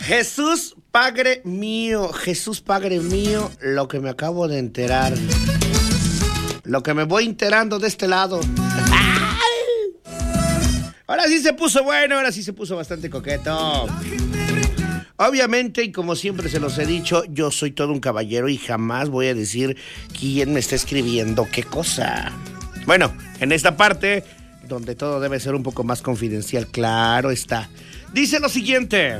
Jesús Padre mío, lo que me acabo de enterar. Lo que me voy enterando de este lado. Ahora sí se puso bueno, ahora sí se puso bastante coqueto. Obviamente, y como siempre se los he dicho, yo soy todo un caballero y jamás voy a decir quién me está escribiendo qué cosa. Bueno, en esta parte, donde todo debe ser un poco más confidencial, claro está. Dice lo siguiente.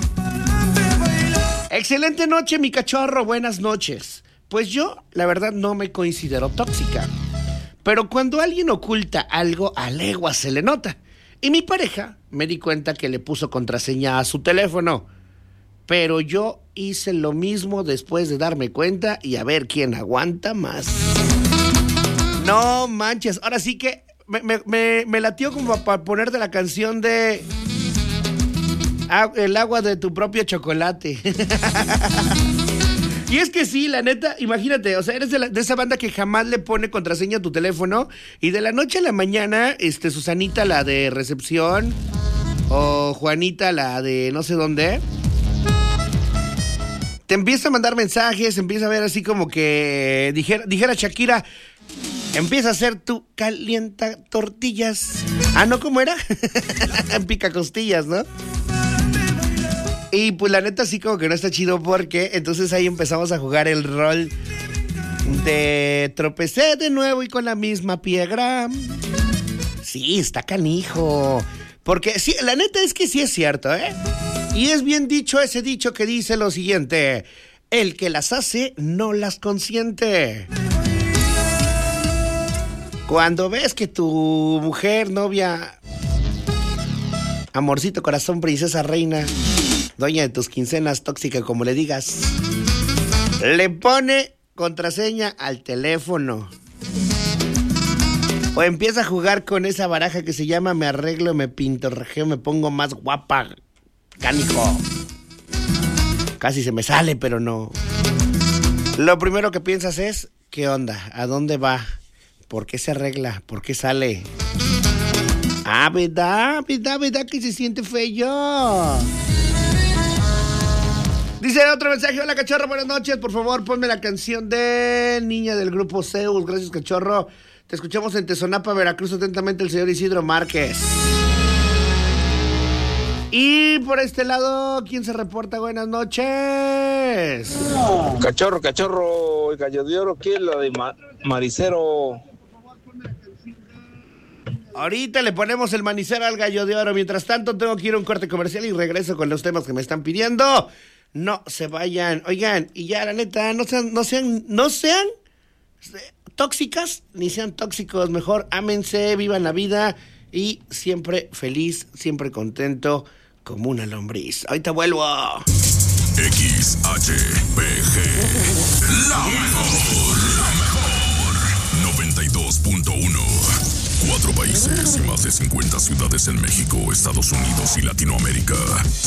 Excelente noche, mi cachorro, buenas noches. Pues yo, la verdad, no me considero tóxica. Pero cuando alguien oculta algo, a leguas se le nota. Y mi pareja me di cuenta que le puso contraseña a su teléfono. Pero yo hice lo mismo después de darme cuenta y a ver quién aguanta más. No manches, ahora sí que me latió como para ponerte la canción de el agua de tu propio chocolate. Y es que sí, la neta, imagínate, o sea, eres de esa banda que jamás le pone contraseña a tu teléfono y de la noche a la mañana, Susanita, la de recepción, o Juanita, la de no sé dónde, te empieza a mandar mensajes, empieza a ver así como que, dijera Shakira, empieza a hacer tu calienta tortillas. Ah, ¿no? ¿Cómo era? Pica costillas, ¿no? Y pues la neta sí como que no está chido porque entonces ahí empezamos a jugar el rol de tropecé de nuevo y con la misma piedra. Sí, está canijo. Porque sí, la neta es que sí es cierto, ¿eh? Y es bien dicho ese dicho que dice lo siguiente: el que las hace no las consiente. Cuando ves que tu mujer, novia, amorcito, corazón, princesa, reina, dueña de tus quincenas, tóxica, como le digas, le pone contraseña al teléfono o empieza a jugar con esa baraja que se llama me arreglo, me pintorrejeo, me pongo más guapa, canijo. Casi se me sale, pero no. Lo primero que piensas es, ¿qué onda? ¿A dónde va? ¿Por qué se arregla? ¿Por qué sale? Ah, ¿verdad que se siente feo? Dice otro mensaje: hola cachorro, buenas noches, por favor ponme la canción de Niña del grupo Zeus. Gracias cachorro, te escuchamos en Tezonapa, Veracruz, atentamente el señor Isidro Márquez. Y por este lado, ¿quién se reporta? Buenas noches. Cachorro, el gallo de oro, ¿quién es la de Maricero? Ahorita le ponemos el manicero al gallo de oro. Mientras tanto, tengo que ir a un corte comercial y regreso con los temas que me están pidiendo. No se vayan. Oigan, y ya la neta, no sean tóxicas, ni sean tóxicos. Mejor ámense, vivan la vida y siempre feliz, siempre contento, como una lombriz. Ahorita vuelvo. XHPG, la mejor 92.1. 4 países y más de 50 ciudades en México, Estados Unidos y Latinoamérica.